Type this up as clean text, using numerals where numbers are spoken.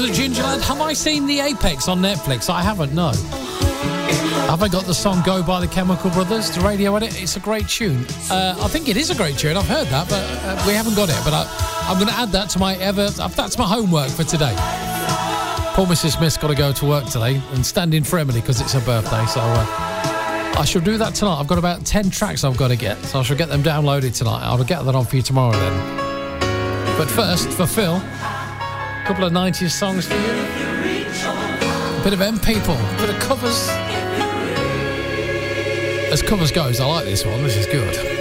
Gingerland, have I seen The Apex on Netflix? I haven't, no. Have I got the song Go by the Chemical Brothers, the radio edit? It's a great tune. I think it is a great tune. I've heard that, but we haven't got it. But I'm going to add that to that's my homework for today. Poor Mrs. Smith's got to go to work today and stand in for Emily because it's her birthday. So I shall do that tonight. I've got about 10 tracks I've got to get, so I shall get them downloaded tonight. I'll get that on for you tomorrow then. But first, for Phil, a couple of 90s songs for you. A bit of M People, a bit of covers. As covers goes, I like this one. This is good.